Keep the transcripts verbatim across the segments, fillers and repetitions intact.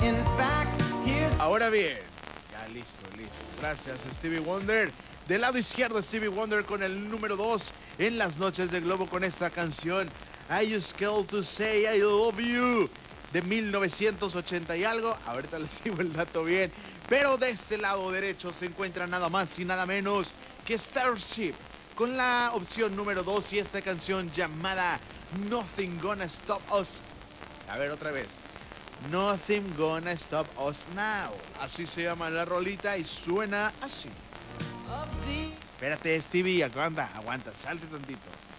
Ahora bien, ya listo, listo. Gracias, Stevie Wonder. Del lado izquierdo, Stevie Wonder con el número dos en las noches de Globo con esta canción I Just Called to Say I Love You de mil novecientos ochenta y algo. Ahorita les sigo el dato bien. Pero de este lado derecho se encuentra nada más y nada menos que Starship con la opción número dos y esta canción llamada Nothing Gonna Stop Us. A ver, otra vez. Nothing Gonna Stop Us Now. Así se llama la rolita y suena así. Espérate, Stevie, aguanta, aguanta, salte tantito.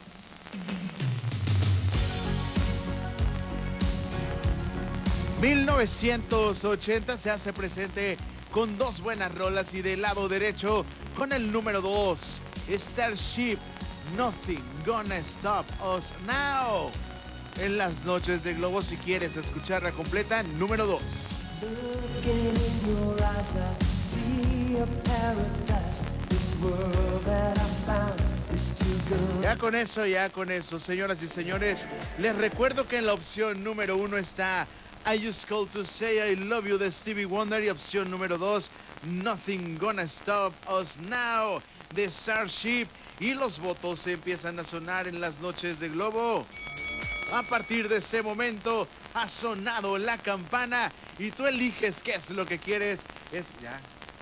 mil novecientos ochenta se hace presente con dos buenas rolas y del lado derecho con el número dos, Starship, Nothing Gonna Stop Us Now. En las noches de Globo, si quieres escucharla completa, número dos. Ya con eso, ya con eso, señoras y señores, les recuerdo que en la opción número uno está I Just Called to Say I Love You de Stevie Wonder y opción número dos, Nothing Gonna Stop Us Now de Starship. Y los votos empiezan a sonar en las noches de Globo. A partir de ese momento ha sonado la campana y tú eliges qué es lo que quieres. Es ya,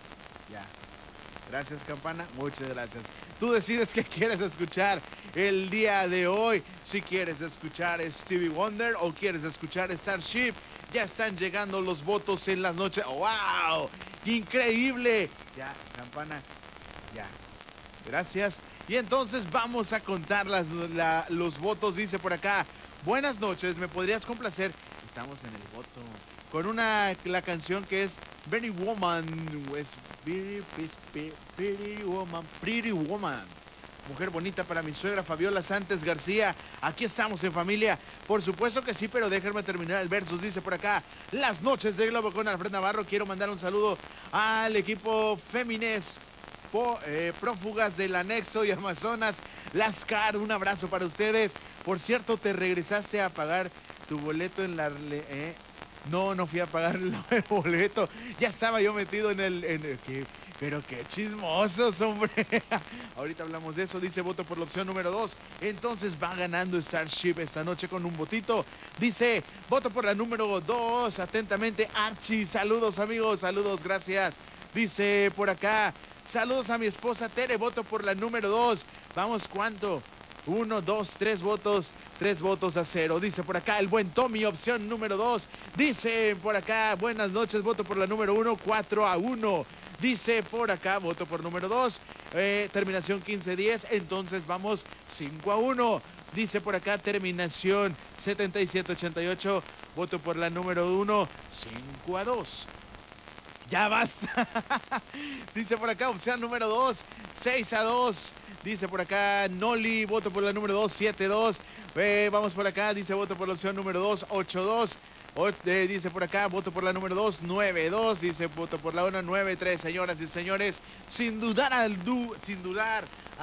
ya. Gracias, campana, muchas gracias. Tú decides qué quieres escuchar el día de hoy. Si quieres escuchar Stevie Wonder o quieres escuchar Starship. Ya están llegando los votos en las noches. ¡Wow! ¡Increíble! Ya, campana, ya. Gracias. Y entonces vamos a contar las, la, los votos. Dice por acá, buenas noches, ¿me podrías complacer? Estamos en el voto. Con una, la canción que es Pretty Woman. Es pretty, pretty, pretty Woman. Pretty Woman. Mujer bonita para mi suegra Fabiola Santos García. Aquí estamos en familia. Por supuesto que sí, pero déjenme terminar el versus. Dice por acá, las noches de Globo con Alfred Navarro. Quiero mandar un saludo al equipo Fémines Eh, prófugas del Anexo y Amazonas, Lascar, un abrazo para ustedes. Por cierto, ¿te regresaste a pagar tu boleto en la... Eh? No, no fui a pagar el, el boleto. Ya estaba yo metido en el... En el que, pero qué chismosos, hombre. Ahorita hablamos de eso. Dice, voto por la opción número dos. Entonces va ganando Starship esta noche con un votito. Dice, voto por la número dos. Atentamente, Archie. Saludos, amigos. Saludos, gracias. Dice por acá, saludos a mi esposa Tere, voto por la número dos. Vamos, ¿cuánto? Uno, dos, tres votos, tres votos a cero. Dice por acá el buen Tommy, opción número dos. Dice por acá, buenas noches, voto por la número uno, cuatro a uno. Dice por acá, voto por número dos, eh, terminación quince diez, entonces vamos cinco a uno. Dice por acá, terminación setenta y siete ochenta y ocho, voto por la número uno, cinco a dos. Ya basta. Dice por acá, opción número dos, seis a dos. Dice por acá, Noli, voto por la número dos, siete a dos. Eh, vamos por acá, dice voto por la opción número dos, ocho a dos. O, eh, dice por acá, voto por la número dos, nueve a dos. Dice voto por la uno, nueve a tres. Señoras y señores, sin dudar al du, sin dudar